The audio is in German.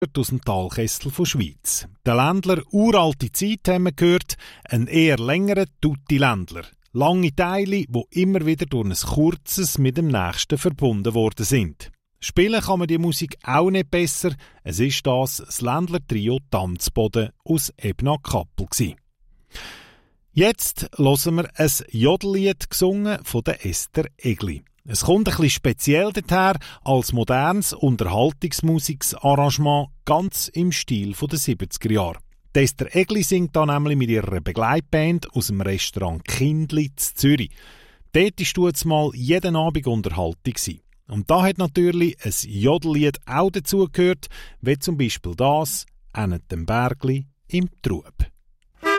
aus dem Talkessel von Schweiz. Der Ländler uralte Zeit haben wir gehört, ein eher längerer Tutti-Ländler. Lange Teile, die immer wieder durch ein kurzes mit dem nächsten verbunden worden sind. Spielen kann man die Musik auch nicht besser. Es ist das Ländler-Trio Tanzboden aus Ebna-Kappel. Jetzt hören wir ein Jodellied gesungen von der Esther Egli. Es kommt ein bisschen speziell daher als modernes Unterhaltungsmusiksarrangement ganz im Stil der 70er Jahre. Esther Egli singt da nämlich mit ihrer Begleitband aus dem Restaurant Kindli in Zürich. Dort war jetzt mal jeden Abend Unterhaltung. Und da hat natürlich ein Jodellied auch dazugehört, wie zum Beispiel das «Änet dem Bergli im Trub».